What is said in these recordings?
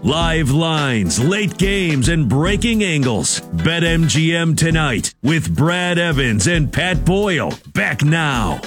Live lines, late games, and breaking angles. BetMGM tonight with Brad Evans and Pat Boyle. Back now.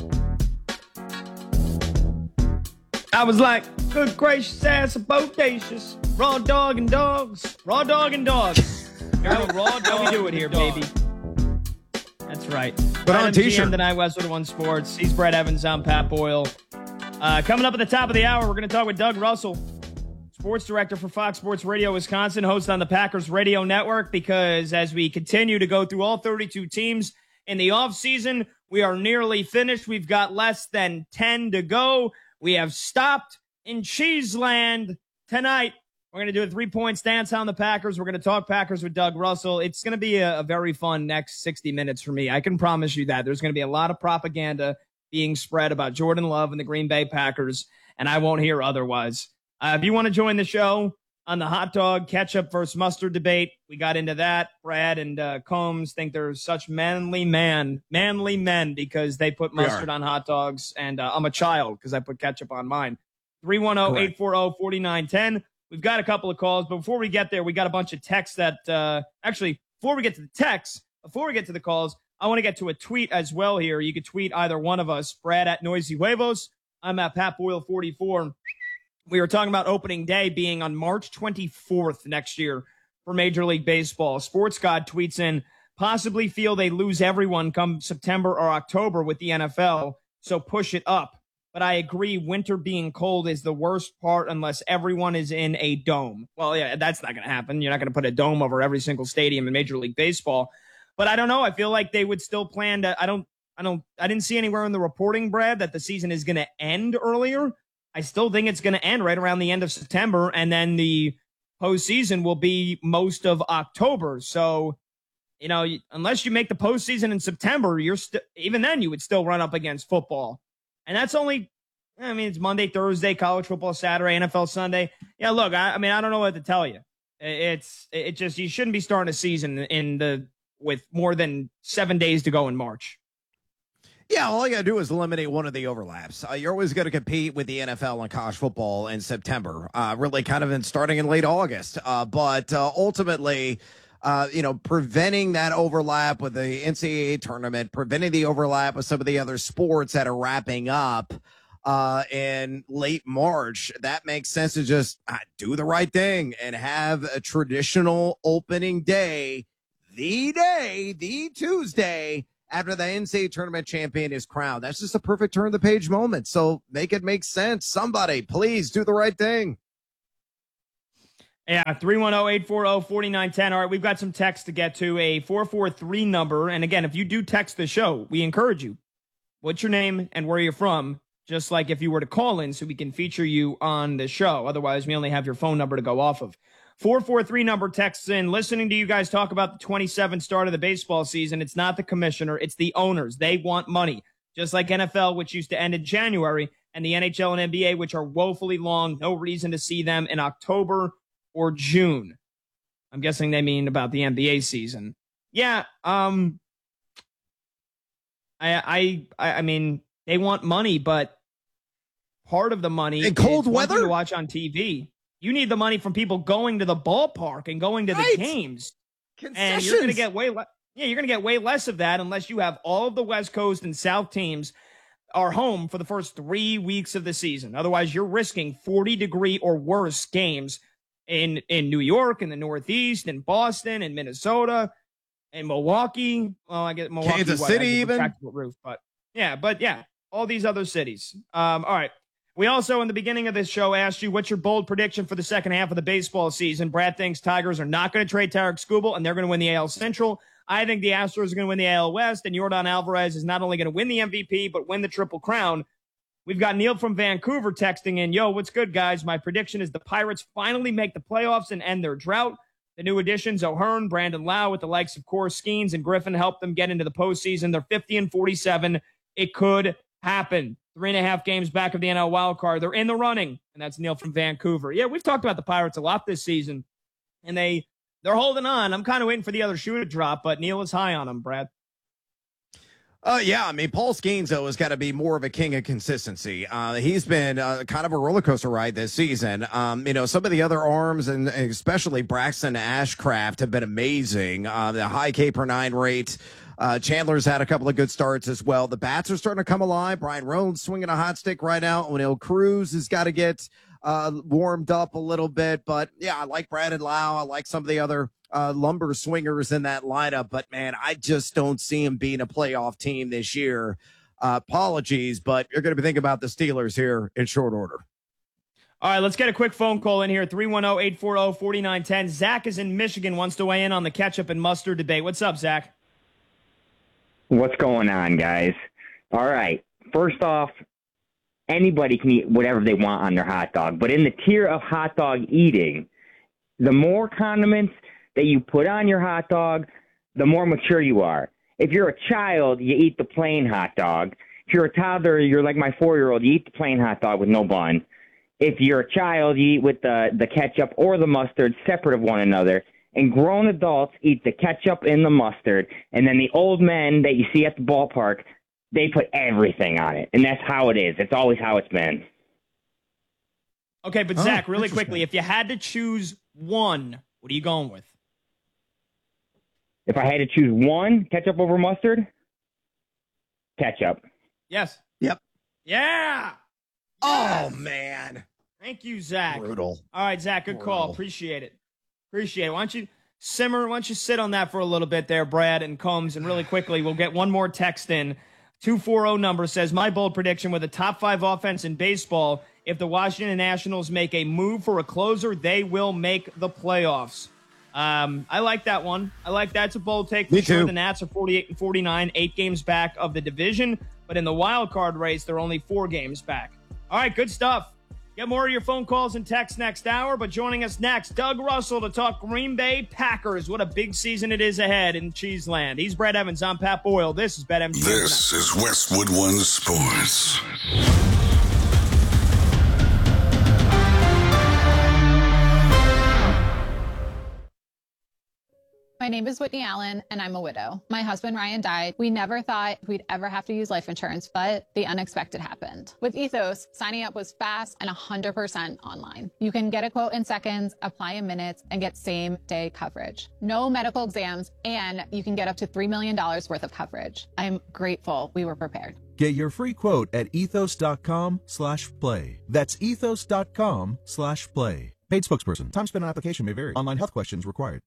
I was like, good gracious ass of bodacious. Raw dog and dogs. Raw dog and dogs. Raw dog. How we do it here, baby. That's right. Put on a t-shirt. Tonight, Westwood One Sports. He's Brad Evans. I'm Pat Boyle. Coming up at the top of the hour, we're going to talk with Doug Russell, sports director for Fox Sports Radio Wisconsin, host on the Packers Radio Network, because as we continue to go through all 32 teams in the offseason, we are nearly finished. We've got less than 10 to go. We have stopped in Cheeseland tonight. We're going to do a 3-point stance on the Packers. We're going to talk Packers with Doug Russell. It's going to be a very fun next 60 minutes for me. I can promise you that. There's going to be a lot of propaganda being spread about Jordan Love and the Green Bay Packers, and I won't hear otherwise. If you want to join the show on the hot dog, ketchup versus mustard debate, we got into that. Brad and Combs think they're such manly men because they put mustard on hot dogs, and I'm a child because I put ketchup on mine. 310-840-4910. We've got a couple of calls, but before we get there, we got a bunch of texts that before we get to the texts, before we get to the calls, I want to get to a tweet as well here. You could tweet either one of us, Brad at Noisy Huevos. I'm at Pat Boyle 44. We were talking about opening day being on March 24th next year for Major League Baseball. Sports God tweets in, possibly feel they lose everyone come September or October with the NFL, so push it up. But I agree, winter being cold is the worst part unless everyone is in a dome. Well, yeah, that's not going to happen. You're not going to put a dome over every single stadium in Major League Baseball. But I don't know. I feel like they would still plan to. I didn't see anywhere in the reporting, Brad, that the season is going to end earlier. I still think it's going to end right around the end of September, and then the postseason will be most of October. So, unless you make the postseason in September, even then you would still run up against football. And that's only, it's Monday, Thursday, college football Saturday, NFL Sunday. Yeah, look, I don't know what to tell you. It just, you shouldn't be starting a season with more than 7 days to go in March. Yeah, all you got to do is eliminate one of the overlaps. You're always going to compete with the NFL and college football in September, really kind of starting in late August. But ultimately, preventing that overlap with the NCAA tournament, preventing the overlap with some of the other sports that are wrapping up in late March, that makes sense to just do the right thing and have a traditional opening day, the Tuesday, after the NCAA tournament champion is crowned. That's just a perfect turn the page moment. So make it make sense. Somebody, please do the right thing. Yeah, 310-840-4910. All right, we've got some text to get to, a 443 number. And again, if you do text the show, we encourage you. What's your name and where you're from? Just like if you were to call in so we can feature you on the show. Otherwise, we only have your phone number to go off of. 443 number texts in. Listening to you guys talk about the 27th start of the baseball season, it's not the commissioner, it's the owners. They want money. Just like NFL, which used to end in January, and the NHL and NBA, which are woefully long. No reason to see them in October or June. I'm guessing they mean about the NBA season. Yeah, I mean, they want money, but part of the money in cold is weather to watch on TV. You need the money from people going to the ballpark and going to the games. And you're going to get way you're going to get way less of that unless you have all of the West Coast and South teams are home for the first 3 weeks of the season. Otherwise, you're risking 40-degree or worse games in New York, in the Northeast, in Boston, in Minnesota, in Milwaukee. Well, I get Milwaukee, Kansas City, even roof, but yeah, all these other cities. All right. We also, in the beginning of this show, asked you what's your bold prediction for the second half of the baseball season. Brad thinks Tigers are not going to trade Tarek Skubal, and they're going to win the AL Central. I think the Astros are going to win the AL West, and Yordan Alvarez is not only going to win the MVP, but win the Triple Crown. We've got Neil from Vancouver texting in, yo, what's good, guys? My prediction is the Pirates finally make the playoffs and end their drought. The new additions, O'Hearn, Brandon Lau, with the likes of Core Skeens and Griffin, help them get into the postseason. They're 50-47. It could happen. 3.5 games back of the NL wild card. They're in the running, and that's Neil from Vancouver. Yeah, we've talked about the Pirates a lot this season, and they're holding on. I'm kind of waiting for the other shoe to drop, but Neil is high on them, Brad. Yeah, I mean, Paul Skeens, though, has got to be more of a king of consistency. He's been kind of a roller coaster ride this season. Some of the other arms, and especially Braxton Ashcraft, have been amazing. The high K per 9 rate. Chandler's had a couple of good starts as well. The bats are starting to come alive. Brian Roan's swinging a hot stick right now. O'Neill Cruz has got to get warmed up a little bit. But, yeah, I like Brandon Lau. I like some of the other lumber swingers in that lineup, but man, I just don't see him being a playoff team this year. Apologies, but you're going to be thinking about the Steelers here in short order. All right, let's get a quick phone call in here. 310-840-4910. Zach is in Michigan, wants to weigh in on the ketchup and mustard debate. What's up, Zach? What's going on, guys? All right. First off, anybody can eat whatever they want on their hot dog, but in the tier of hot dog eating, the more condiments that you put on your hot dog, the more mature you are. If you're a child, you eat the plain hot dog. If you're a toddler, you're like my 4-year-old, you eat the plain hot dog with no bun. If you're a child, you eat with the ketchup or the mustard separate of one another. And grown adults eat the ketchup and the mustard. And then the old men that you see at the ballpark, they put everything on it. And that's how it is. It's always how it's been. Okay, but Zach, really quickly, if you had to choose one, what are you going with? If I had to choose one, ketchup over mustard? Ketchup. Yes. Yep. Yeah. Oh, man. Thank you, Zach. Brutal. All right, Zach, good call. Appreciate it. Why don't you simmer? Why don't you sit on that for a little bit there, Brad and Combs, and really quickly, we'll get one more text in. 240 number says, my bold prediction with a top 5 offense in baseball, if the Washington Nationals make a move for a closer, they will make the playoffs. I like that one. I like that's a bold take for sure. The Nats are 48-49, 8 games back of the division, but in the wild card race, they're only 4 games back. All right, good stuff. Get more of your phone calls and texts next hour, but joining us next, Doug Russell to talk Green Bay Packers. What a big season it is ahead in Cheeseland. He's Brad Evans. I'm Pat Boyle. This is BetMGM. This is Westwood One Sports. My name is Whitney Allen, and I'm a widow. My husband, Ryan, died. We never thought we'd ever have to use life insurance, but the unexpected happened. With Ethos, signing up was fast and 100% online. You can get a quote in seconds, apply in minutes, and get same-day coverage. No medical exams, and you can get up to $3 million worth of coverage. I'm grateful we were prepared. Get your free quote at ethos.com/play. That's ethos.com/play. Paid spokesperson. Time spent on application may vary. Online health questions required.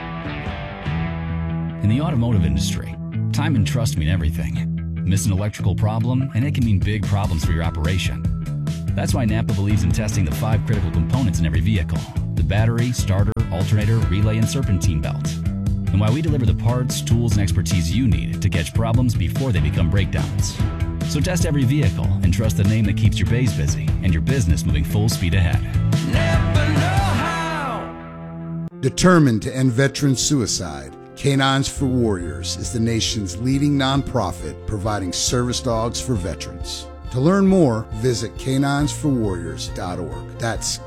In the automotive industry, time and trust mean everything. Miss an electrical problem, and it can mean big problems for your operation. That's why Napa believes in testing the 5 critical components in every vehicle: the battery, starter, alternator, relay, and serpentine belt. And why we deliver the parts, tools, and expertise you need to catch problems before they become breakdowns. So test every vehicle and trust the name that keeps your bays busy and your business moving full speed ahead. Napa know-how. Determined to end veteran suicide, Canines for Warriors is the nation's leading nonprofit providing service dogs for veterans. To learn more, visit caninesforwarriors.org. That's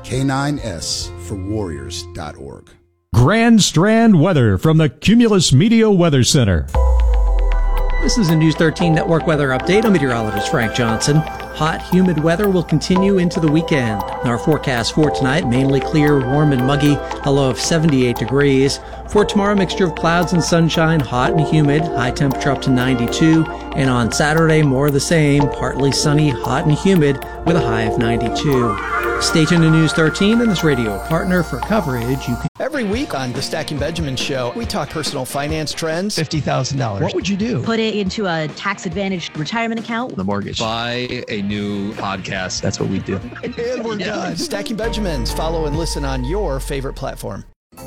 caninesforwarriors.org. Grand Strand weather from the Cumulus Media Weather Center. This is a News 13 Network weather update. I'm meteorologist Frank Johnson. Hot, humid weather will continue into the weekend. Our forecast for tonight, mainly clear, warm, and muggy, a low of 78 degrees. For tomorrow, mixture of clouds and sunshine, hot and humid, high temperature up to 92. And on Saturday, more of the same, partly sunny, hot and humid, with a high of 92. Stay tuned to News 13 and this radio partner for coverage. Every week on the Stacking Benjamin Show, we talk personal finance trends. $50,000. What would you do? Put it into a tax-advantaged retirement account. The mortgage. Buy a new podcast. That's what we do. And we're done. Stacking Benjamins. Follow and listen on your favorite platform.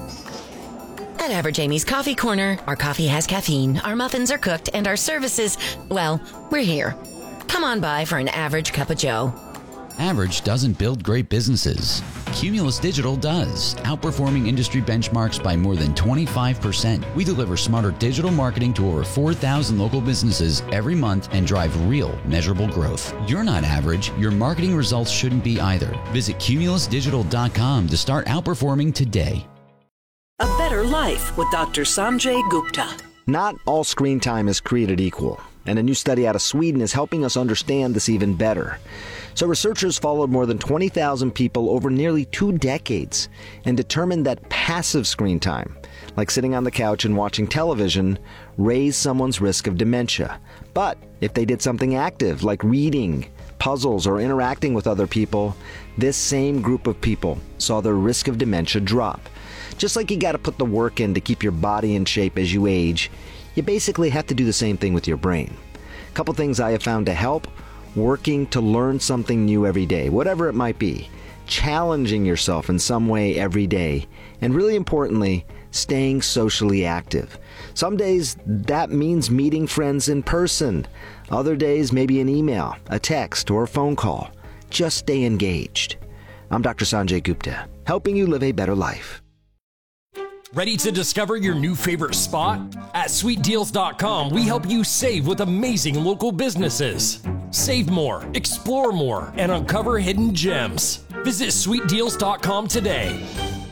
At Average Amy's Coffee Corner, our coffee has caffeine, our muffins are cooked, and our services, well, we're here. Come on by for an average cup of joe. Average doesn't build great businesses. Cumulus Digital does, outperforming industry benchmarks by more than 25%. We deliver smarter digital marketing to over 4,000 local businesses every month and drive real, measurable growth. You're not average. Your marketing results shouldn't be either. Visit cumulusdigital.com to start outperforming today. A better life with Dr. Sanjay Gupta. Not all screen time is created equal. and a new study out of Sweden is helping us understand this even better. So researchers followed more than 20,000 people over nearly 2 decades and determined that passive screen time, like sitting on the couch and watching television, raised someone's risk of dementia. But if they did something active, like reading, puzzles, or interacting with other people, this same group of people saw their risk of dementia drop. Just like you got to put the work in to keep your body in shape as you age, you basically have to do the same thing with your brain. A couple things I have found to help: working to learn something new every day, whatever it might be, challenging yourself in some way every day, and really importantly, staying socially active. Some days that means meeting friends in person. Other days, maybe an email, a text, or a phone call. Just stay engaged. I'm Dr. Sanjay Gupta, helping you live a better life. Ready to discover your new favorite spot? At sweetdeals.com, we help you save with amazing local businesses. Save more, explore more, and uncover hidden gems. Visit sweetdeals.com today.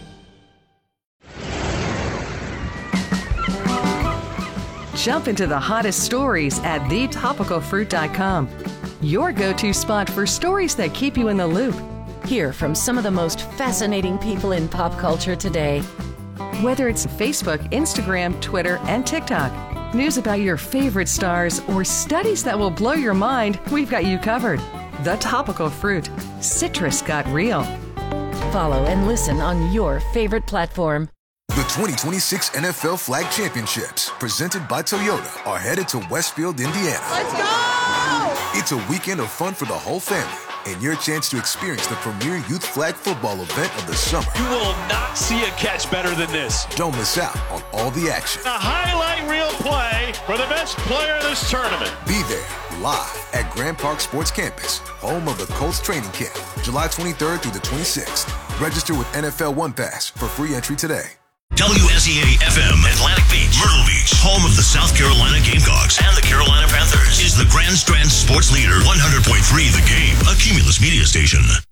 Jump into the hottest stories at thetopicalfruit.com. Your go-to spot for stories that keep you in the loop. Hear from some of the most fascinating people in pop culture today. Whether it's Facebook, Instagram, Twitter, and TikTok, news about your favorite stars, or studies that will blow your mind, we've got you covered. The Topical Fruit. Citrus got real. Follow and listen on your favorite platform. The 2026 NFL Flag Championships, presented by Toyota, are headed to Westfield, Indiana. Let's go! It's a weekend of fun for the whole family, and your chance to experience the premier youth flag football event of the summer. You will not see a catch better than this. Don't miss out on all the action. A highlight reel play for the best player of this tournament. Be there, live at Grand Park Sports Campus, home of the Colts training camp, July 23rd through the 26th. Register with NFL One Pass for free entry today. WSEA-FM, Atlantic Beach, Myrtle Beach, home of the South Carolina Gamecocks and the Carolina Panthers, is the Grand Strand Sports Leader, 100.3 The Game, a Cumulus media station.